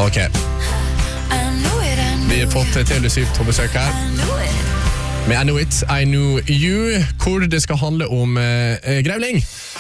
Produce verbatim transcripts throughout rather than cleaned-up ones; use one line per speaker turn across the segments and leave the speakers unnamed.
Ok. Vi har fått Taylor Swift på besøk her. Med I Know It, I Know You, hvor det skal handle om eh, grevling.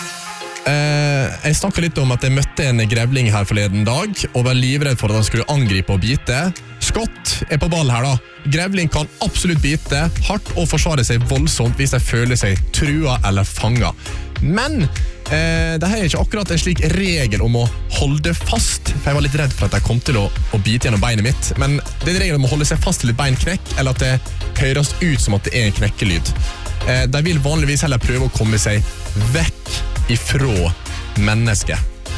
Eh, jeg snakket litt om at jeg møtte en grevling her forleden dag, og var livredd for at han skulle angripe og bite. Scott er på ball her da. Grevling kan absolutt bite hardt og forsvare seg voldsomt hvis de føler seg trua eller fanga. Men eh, det her er ikke akkurat en slik regel om å holde fast, for jeg var litt redd for at jeg kom til å, å bite gjennom beinet mitt. Men det er en regel om å holde seg fast til et beinknekk, eller at det høres ut som at det er en knekkelyd. Eh, de vil vanligvis heller prøve å komme seg vekk ifra mennesket.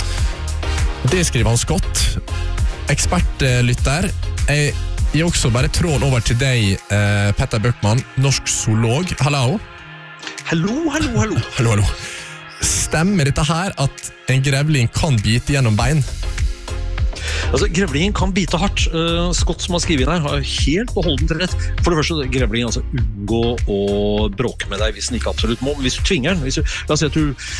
Det skriver han Scott. Ekspertlytter. Jeg gir også bare tråden over til deg, eh, Petter Bøckmann, norsk zoolog. Hallo.
Hallo, hallo, hallo.
Hallo, hallo. Stemmer dette her at en grevling kan bite gjennom bein?
Altså, grevlingen kan bite hardt. Uh, Scott som har skrivet inn her har helt beholden til rett. For det første, grevlingen altså unngå å bråke med deg hvis den ikke absolutt må. Hvis du tvinger den, hvis du, la oss si at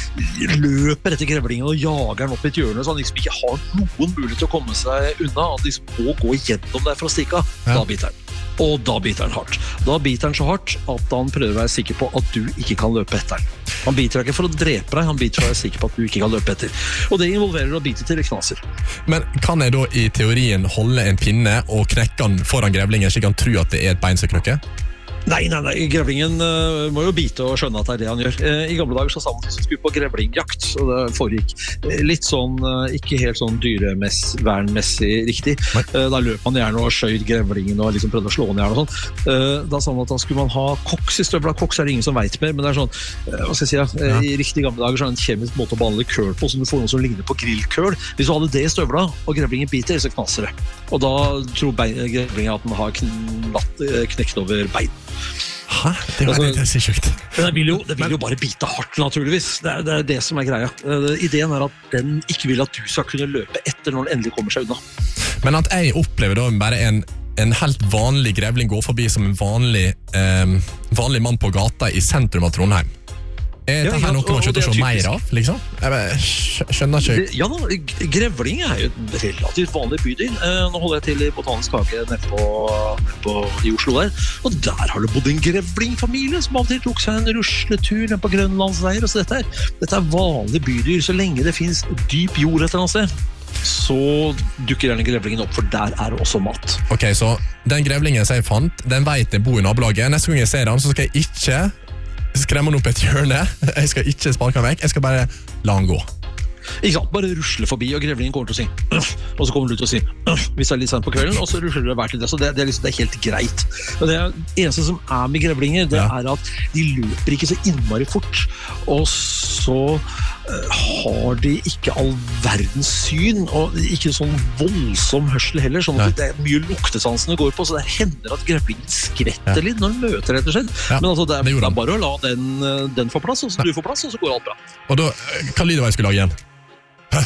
du løper etter grevlingen og jager den opp i et hjørne, så han liksom ikke har noen mulighet til å komme seg unna, han liksom må gå gjennom deg fra stikka, ja. Da biter den. Og da biter den hardt. Da biter den så hardt at han prøver å være sikker på at du ikke kan løpe etter den. Han biter deg ikke for å drepe deg, han biter for å være sikker på at du ikke kan løpe etter. Og det involverer å bite til det knaser.
Men kan jeg da i teorien holde en pinne og knekke den foran grevlingen, slik han tror at det er et bein som knekker?
Nei, nei, nei, grevlingen uh, må jo bite og skjønne at det er det han gjør. Uh, I gamle dager så sa man at vi skulle på grevlingjakt, og det foregikk uh, litt sånn, uh, ikke helt sånn dyrevernmessig riktig. Uh, da løp man gjerne og skjøyd grevlingen og liksom prøvde å slå den gjerne og sånn. Uh, da sa man at da skulle man ha koks i støvla. Koks er det ingen som vet mer, men det er sånn, uh, hva skal jeg si, uh, ja. I riktig gamle dager så er det en kjemisk måte å behandle køl på, så du får noe som ligner på grillkøl. Hvis du hadde det i støvla, og grevlingen biter, så knaser det. Og da tror bein, grevlingen at den har knatt, knekt over bein.
Hæ? Det var altså, det så sjukt.
Den vil jo, den vil jo bare bite hardt, naturligvis. Det er, det er det som er greia. Ideen er at den ikke vil at du skal kunne løpe etter når den endelig kommer seg unna.
Men at jeg opplever da bare en, en helt vanlig grevling gå forbi som en vanlig, eh, vanlig mann på gata i sentrum av Trondheim. Er dette her noe man skjøtter å se mer av, liksom? Jeg bare skjønner ikke.
Ja da, grevling er jo et relativt vanlig bydyr. Nå holder jeg til i Botanisk hage nede på, nede på i Oslo der. Og der har det bodd en grevlingfamilie som alltid tok seg en rusletur nede på Grønlandsleir. Så dette er, dette er vanlig bydyr. Så lenge det finnes dyp jord et eller annet sted, så dukker denne grevlingen opp, for der er det også mat.
Ok, så den grevlingen som jeg fant, den vet jeg bor i nabolaget. Neste gang jeg ser den, så skal jeg ikke skremme den opp et hjørne. Jeg skal ikke sparke den vekk. Jeg skal bare la den gå.
Ikke sant, bare rusle forbi, og grevlingen kommer til å si Øff, og så kommer du til å si Øff, hvis det er litt sent på kvelden, og så rusler det hver til det. Så det, det, er, liksom, det er helt greit. Og det eneste som er med grevlinger, det ja. Er at de løper ikke så innmari fort, og så uh, har de ikke all verdens syn, og ikke sånn voldsom hørsel heller, sånn at det er mye luktesansene går på, så det hender at grevlingen skretter ja. Litt når den møter rett og slett. Ja. Men altså, det er, det er bare å la den, den få plass, og så ja. Du får plass, og så går alt bra.
Og da, hva lyder var jeg skulle lage igjen? Hæ?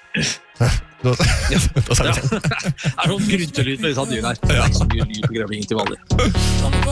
Hæ? Da,
ja. Da sa jeg det. Det er sånn gryntelyd med disse dyr her. Det er ikke så mye lyd på grevlingen til vanlig.